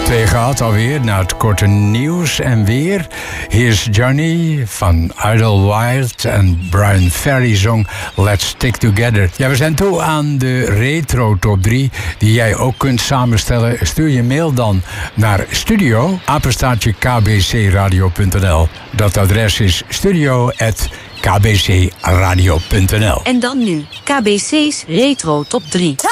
2 gehad alweer, na het korte nieuws en weer. Hier is Johnny van Idlewild en Brian Ferry zong Let's Stick Together. Ja, we zijn toe aan de Retro Top 3, die jij ook kunt samenstellen. Stuur je mail dan naar studio@kbcradio.nl. Dat adres is studio@kbcradio.nl. En dan nu, KBC's Retro Top 3.